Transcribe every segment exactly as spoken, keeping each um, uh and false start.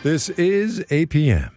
This is A P M.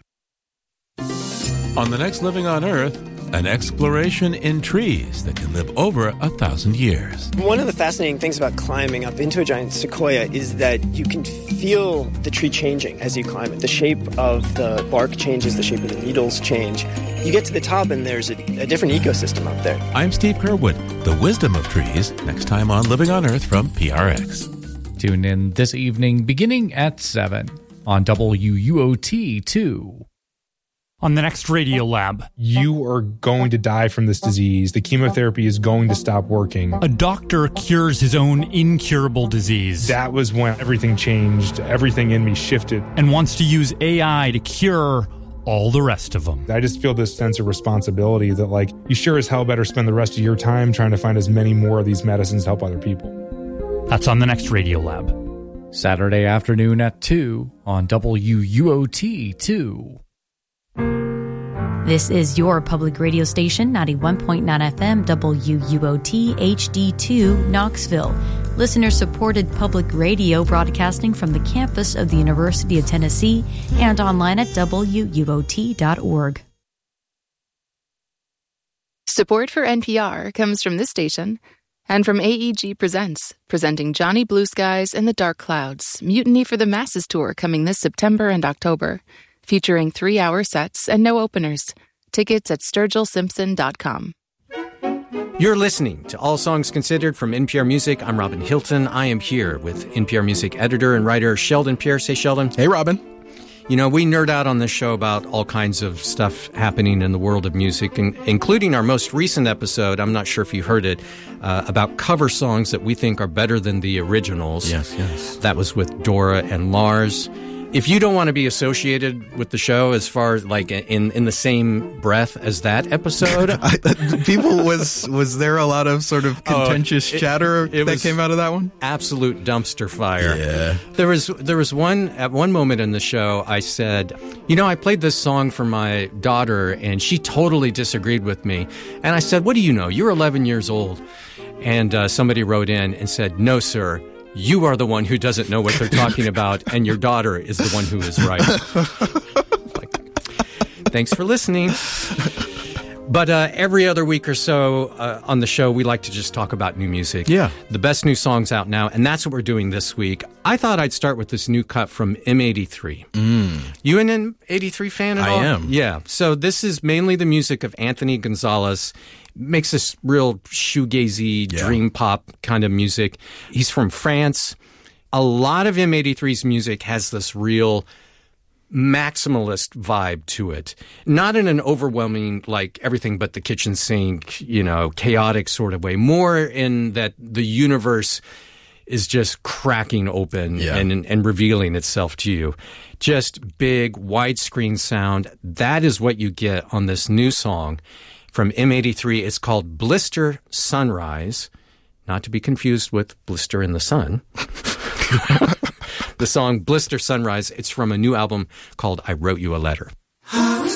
On the next Living on Earth, an exploration in trees that can live over a thousand years. One of the fascinating things about climbing up into a giant sequoia is that you can feel the tree changing as you climb it. The shape of the bark changes, the shape of the needles change. You get to the top and there's a, a different ecosystem up there. I'm Steve Kerwood. The wisdom of trees, next time on Living on Earth from P R X. Tune in this evening beginning at seven on W U O T two. On the next Radio Lab, you are going to die from this disease. The chemotherapy is going to stop working. A doctor cures his own incurable disease. That was when everything changed. Everything in me shifted. And wants to use A I to cure all the rest of them. I just feel this sense of responsibility that, like, you sure as hell better spend the rest of your time trying to find as many more of these medicines to help other people. That's on the next Radio Lab. Saturday afternoon at two on W U O T two. This is your public radio station, ninety-one point nine F M, W U O T H D two, Knoxville. Listener-supported public radio broadcasting from the campus of the University of Tennessee and online at W U O T dot org. Support for N P R comes from this station and from A E G Presents, presenting Johnny Blue Skies and the Dark Clouds, Mutiny for the Masses tour coming this September and October. Featuring three-hour sets and no openers. Tickets at sturgill simpson dot com. You're listening to All Songs Considered from N P R Music. I'm Robin Hilton. I am here with N P R Music editor and writer Sheldon Pierce. Hey, Sheldon. Hey, Robin. You know, we nerd out on this show about all kinds of stuff happening in the world of music, and including our most recent episode, I'm not sure if you heard it, uh, about cover songs that we think are better than the originals. Yes, yes. That was with Dora and Lars. If you don't want to be associated with the show as far as like in, in the same breath as that episode, I, people was was there a lot of sort of contentious oh, it, chatter it that came out of that one? Absolute dumpster fire. Yeah. There was there was one at one moment in the show I said, you know, I played this song for my daughter and she totally disagreed with me. And I said, what do you know? You're eleven years old. And uh, somebody wrote in and said, no, sir. You are the one who doesn't know what they're talking about, and your daughter is the one who is right. Like, thanks for listening. But uh, every other week or so uh, on the show, we like to just talk about new music. Yeah. The best new songs out now, and that's what we're doing this week. I thought I'd start with this new cut from M eighty-three. Mm. You an M eighty-three fan at I all? I am. Yeah. So this is mainly the music of Anthony Gonzalez. Makes this real shoegazy, yeah. dream pop kind of music. He's from France. A lot of M eighty-three's music has this real maximalist vibe to it. Not in an overwhelming, like everything but the kitchen sink, you know, chaotic sort of way. More in that the universe is just cracking open yeah. and, and revealing itself to you. Just big, widescreen sound. That is what you get on this new song from M eighty-three. It's called Blister Sunrise, not to be confused with Blister in the Sun. The song Blister Sunrise, it's from a new album called I Wrote You a Letter.